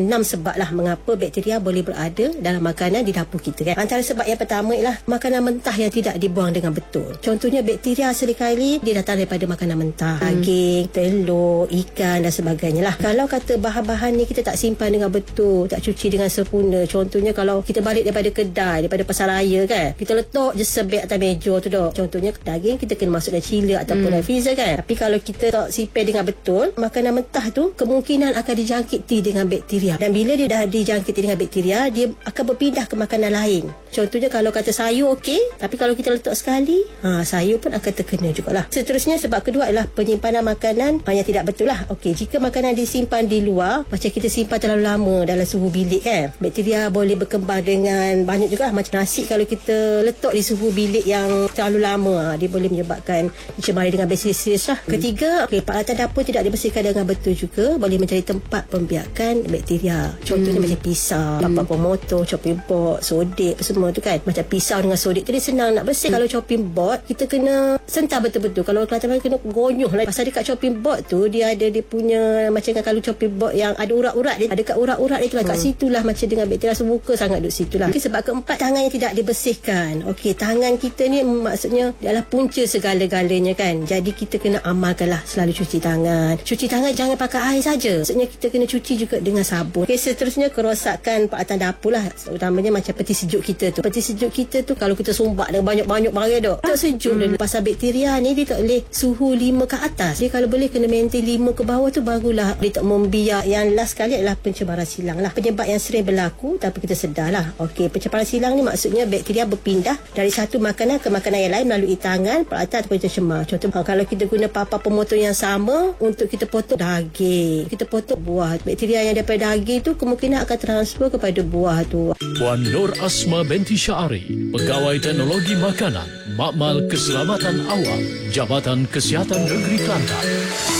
6 sebab lah mengapa bakteria boleh berada dalam makanan di dapur kita kan. Antara sebab yang pertama ialah makanan mentah yang tidak dibuang dengan betul. Contohnya bakteria seringkali dia datang daripada makanan mentah, daging, telur, ikan dan sebagainya lah. Kalau kata bahan-bahan ni kita tak simpan dengan betul, tak cuci dengan sempurna, contohnya kalau kita balik daripada kedai, daripada pasar raya kan, kita letak je sebeg atas meja tu dok. Contohnya daging kita kena masuk dalam chiller ataupun dalam freezer kan. Tapi kalau kita tak simpan dengan betul, makanan mentah tu kemungkinan akan dijangkiti dengan bakteria. Dan bila dia dah dijangkiti dengan bakteria, dia akan berpindah ke makanan lain. Contohnya kalau kata sayur okey, tapi kalau kita letak sekali, sayur pun akan terkena jugalah. Seterusnya sebab kedua adalah penyimpanan makanan yang tidak betul lah. Okey, jika makanan disimpan di luar, macam kita simpan terlalu lama dalam suhu bilik kan, bakteria boleh berkembang dengan banyak juga. Macam nasi kalau kita letak di suhu bilik yang terlalu lama, dia boleh menyebabkan dicemari dengan bacillus lah. Ketiga, peralatan dapur tidak dibersihkan dengan betul juga boleh menjadi tempat pembiakan bakteria. Contohnya macam pisau, papan pemotong, chopping board, sodik semua tu kan. Macam pisau dengan sodik tu dia senang nak bersih. Kalau chopping board kita kena sentar betul-betul. Kalau Kelantan kena gonyoh lah. Pasal dekat chopping board tu dia ada dia punya, macam kalau chopping board yang ada urat-urat dia, ada kat urat-urat dia tu kan. Kat situlah macam dengan bakteria semuka sangat duduk situ lah. Sebab keempat, tangan yang tidak dibersihkan. Okey, tangan kita ni maksudnya adalah punca segala-galanya kan. Jadi kita kena amalkanlah selalu cuci tangan. Cuci tangan jangan pakai air saja. Maksudnya kita kena cuci juga dengan sabun. Okey, seterusnya kerosakan peralatan dapur lah. Utamanya macam peti sejuk kita tu. Peti sejuk kita tu kalau kita sumbat dengan banyak-banyak barang dok. Tak sejuk dulu. Pasal bakteria ni dia tak boleh suhu 5 ke atas. Dia kalau boleh kena maintain 5 ke bawah tu barulah dia tak membiak. Yang last sekali adalah pencemaran silang lah. Penyebab yang sering berlaku tapi kita sedar lah. Okey, pencemaran silang ni maksudnya bakteria berpindah dari satu makanan ke makanan yang lain melalui tangan, peralatan ataupun tercemar. Contoh kalau kita guna papan pemotong yang sama untuk kita potong daging, kita potong buah, bakteria yang daripada daging tu kemungkinan akan transfer kepada buah tu. Puan Nur Asma binti Syari, Pegawai Teknologi Makanan, Makmal Keselamatan Awam, Jabatan Kesihatan Negeri Kelantan.